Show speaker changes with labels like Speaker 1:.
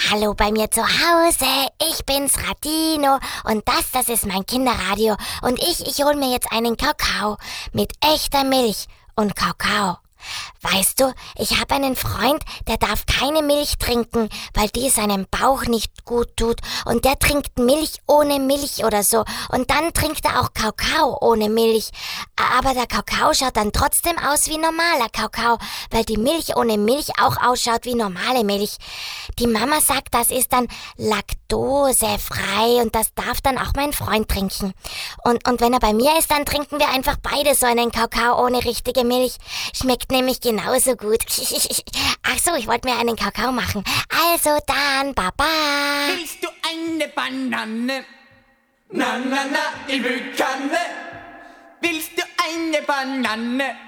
Speaker 1: Hallo bei mir zu Hause, ich bin's Radino und das ist mein Kinderradio und ich hol mir jetzt einen Kakao mit echter Milch und Kakao. Weißt du, ich habe einen Freund, der darf keine Milch trinken, weil die seinem Bauch nicht gut tut und der trinkt Milch ohne Milch oder so und dann trinkt er auch Kakao ohne Milch. Aber der Kakao schaut dann trotzdem aus wie normaler Kakao, weil die Milch ohne Milch auch ausschaut wie normale Milch. Die Mama sagt, das ist dann laktosefrei und das darf dann auch mein Freund trinken. Und wenn er bei mir ist, dann trinken wir einfach beide so einen Kakao ohne richtige Milch. Schmeckt nämlich genauso gut. Ach so, ich wollte mir einen Kakao machen. Also dann, Baba.
Speaker 2: Willst du eine Banane? Na, na, na, ich will keine. Willst du eine Banane?